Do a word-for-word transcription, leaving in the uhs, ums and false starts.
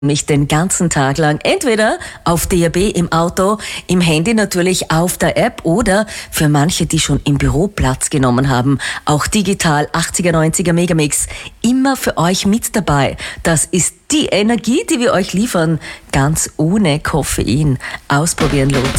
mich den ganzen Tag lang entweder auf D A B im Auto, im Handy natürlich auf der App oder für manche, die schon im Büro Platz genommen haben, auch digital achtziger, neunziger Megamix immer für euch mit dabei. Das ist die Energie, die wir euch liefern, ganz ohne Koffein. Ausprobieren lohnt